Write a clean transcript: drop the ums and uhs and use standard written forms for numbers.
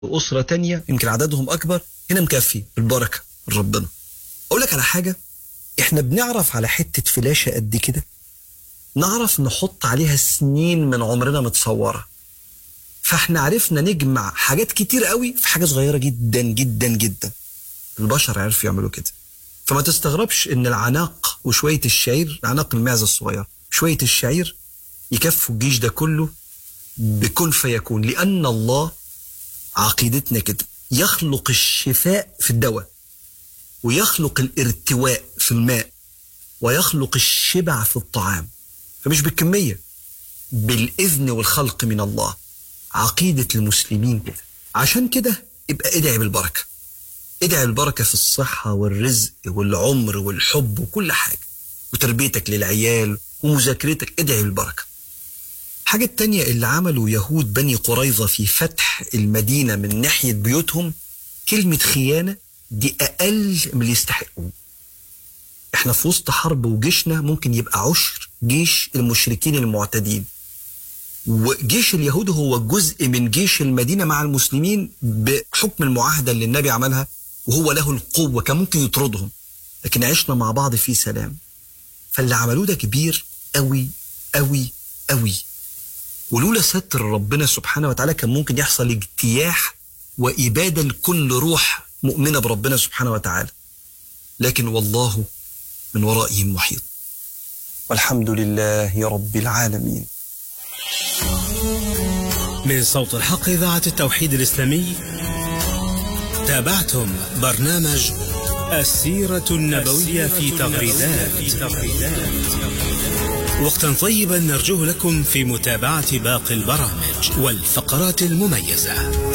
وأسرة تانية يمكن عددهم أكبر، هنا مكفي بالبركة من ربنا. أقول لك على حاجة، إحنا بنعرف على حتة فلاشة قد كده نعرف نحط عليها سنين من عمرنا متصورة، فإحنا عرفنا نجمع حاجات كتير قوي في حاجة صغيرة جدا جدا جدا. البشر عرفوا يعملوا كده، فما تستغربش إن العناق وشوية الشعير، عناق المعزة الصغير شوية الشعير يكفوا الجيش ده كله بكن فيكون، لأن الله عقيدتنا كده يخلق الشفاء في الدواء، ويخلق الارتواء في الماء، ويخلق الشبع في الطعام، فمش بالكمية، بالإذن والخلق من الله. عقيدة المسلمين كده. عشان كده يبقى ادعي بالبركة، ادعي البركة في الصحة والرزق والعمر والحب وكل حاجة، وتربيتك للعيال ومذاكرتك، ادعي بالبركة. حاجة التانية اللي عملوا يهود بني قريظة في فتح المدينة من ناحية بيوتهم، كلمة خيانة دي أقل من اللي يستحقوه. احنا في وسط حرب وجيشنا ممكن يبقى عشر جيش المشركين المعتدين، وجيش اليهود هو جزء من جيش المدينة مع المسلمين بحكم المعاهدة اللي النبي عملها، وهو له القوة، كان ممكن يطردهم، لكن عشنا مع بعض في سلام. فاللي عملوه ده كبير قوي قوي قوي، ولولا ستر ربنا سبحانه وتعالى كان ممكن يحصل اجتياح وإبادة لكل روح مؤمنة بربنا سبحانه وتعالى، لكن والله من ورائهم محيط. والحمد لله رب العالمين. من صوت الحق إذاعة التوحيد الإسلامي، تابعتم برنامج السيرة النبوية في تغريدات. وقتا طيبا نرجوه لكم في متابعة باقي البرامج والفقرات المميزة.